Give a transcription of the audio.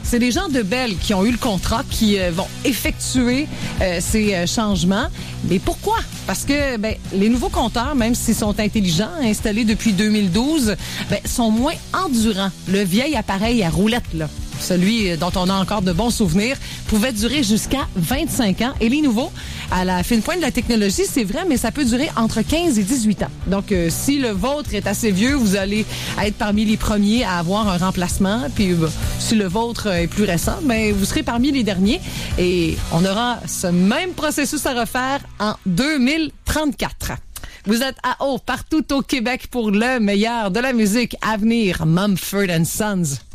c'est les gens de Bell qui ont eu le contrat, qui vont effectuer ces changements. Mais pourquoi? Parce que les nouveaux compteurs, même s'ils sont intelligents, installés depuis 2012, sont moins endurants. Le vieil appareil à roulette, là, celui dont on a encore de bons souvenirs, pouvait durer jusqu'à 25 ans. Et les nouveaux, à la fine pointe de la technologie, c'est vrai, mais ça peut durer entre 15 et 18 ans. Donc, si le vôtre est assez vieux, vous allez être parmi les premiers à avoir un remplacement. Puis, si le vôtre est plus récent, vous serez parmi les derniers. Et on aura ce même processus à refaire en 2034. Vous êtes à haut partout au Québec pour le meilleur de la musique à venir. Mumford & Sons.